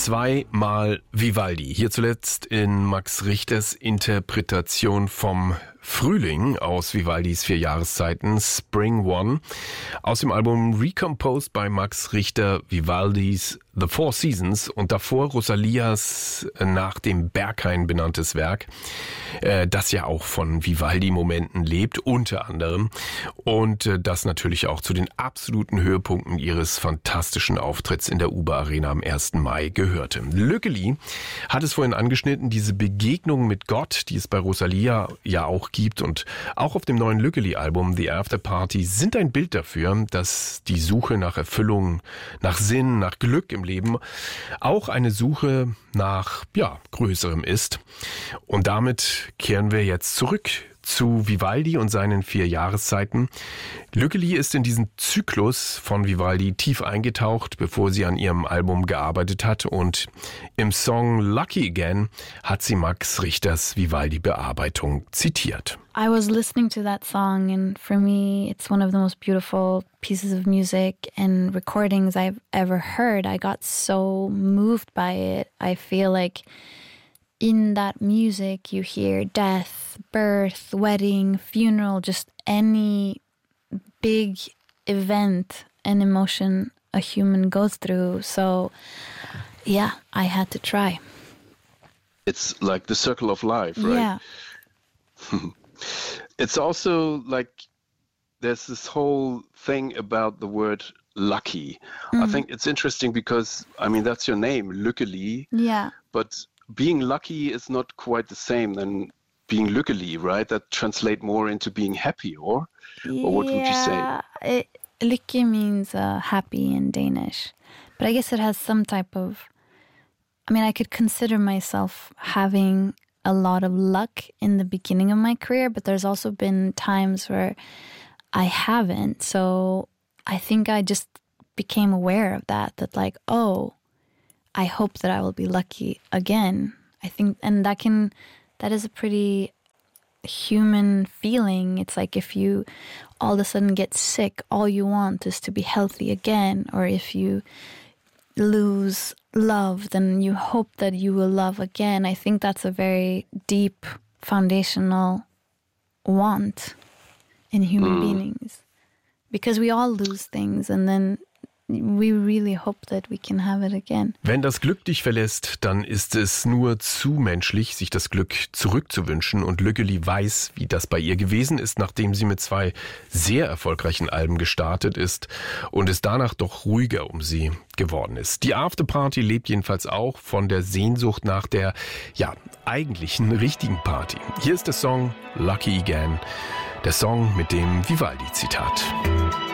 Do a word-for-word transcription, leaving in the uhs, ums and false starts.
Zweimal Vivaldi. Hier zuletzt in Max Richters Interpretation vom Frühling aus Vivaldis vier Jahreszeiten, Spring One, aus dem Album Recomposed by Max Richter, Vivaldis The Four Seasons und davor Rosalias nach dem Berghain benanntes Werk, äh, das ja auch von Vivaldi-Momenten lebt, unter anderem, und äh, das natürlich auch zu den absoluten Höhepunkten ihres fantastischen Auftritts in der Uber Arena am ersten Mai gehörte. Lückeli hat es vorhin angeschnitten, diese Begegnung mit Gott, die es bei Rosalia ja auch gibt und auch auf dem neuen Lückeli-Album The After Party sind ein Bild dafür, dass die Suche nach Erfüllung, nach Sinn, nach Glück im Leben auch eine Suche nach, ja, Größerem ist. Und damit kehren wir jetzt zurück zu Vivaldi und seinen vier Jahreszeiten. Lückeli ist in diesen Zyklus von Vivaldi tief eingetaucht, bevor sie an ihrem Album gearbeitet hat, und im Song Lucky Again hat sie Max Richters Vivaldi-Bearbeitung zitiert. I was listening to that song and for me it's one of the most beautiful pieces of music and recordings I've ever heard. I got so moved by it. I feel like in that music you hear death, birth, wedding, funeral, just any big event and emotion a human goes through. So yeah, I had to try. It's like the circle of life, right? Yeah. It's also like there's this whole thing about the word lucky. Mm. I think it's interesting because, I mean, that's your name, Lückeli. Yeah. But being lucky is not quite the same than being lykkelig, right? That translate more into being happy, or, or what would you say? Yeah, it, lykke means uh, happy in Danish. But I guess it has some type of, I mean, I could consider myself having a lot of luck in the beginning of my career, but there's also been times where I haven't. So I think I just became aware of that, that like, oh, I hope that I will be lucky again. I think, and that can, that is a pretty human feeling. It's like if you all of a sudden get sick, all you want is to be healthy again. Or if you lose love, then you hope that you will love again. I think that's a very deep, foundational want in human mm. beings. Because we all lose things and then we really hope that we can have it again. Wenn das Glück dich verlässt, dann ist es nur zu menschlich, sich das Glück zurückzuwünschen. Und Lückeli weiß, wie das bei ihr gewesen ist, nachdem sie mit zwei sehr erfolgreichen Alben gestartet ist und es danach doch ruhiger um sie geworden ist. Die Afterparty lebt jedenfalls auch von der Sehnsucht nach der, ja, eigentlichen richtigen Party. Hier ist der Song Lucky Again, der Song mit dem Vivaldi-Zitat.